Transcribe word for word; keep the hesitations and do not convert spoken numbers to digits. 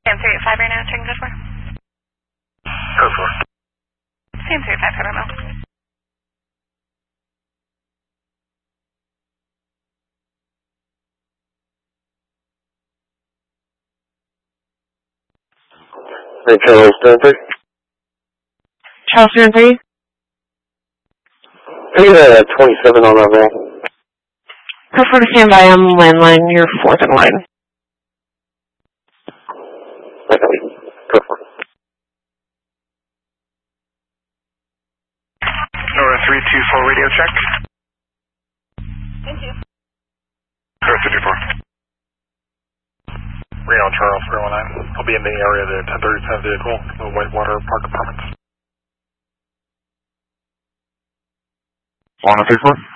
Sam three eight five right now, checking good for. Code four. Sam three eight five, cover mill. Hey, Charles Stanford. Charles Stanford. I need a twenty-seven on that roll. Prefer to stand by on the landline. You're fourth in line. Okay, go for it. Nora three two four radio check. Thank you. Nora three two four. Reno Charles three one nine. I'll be in the area of the ten thirty-seven vehicle, the Whitewater Park Apartments. one oh three four.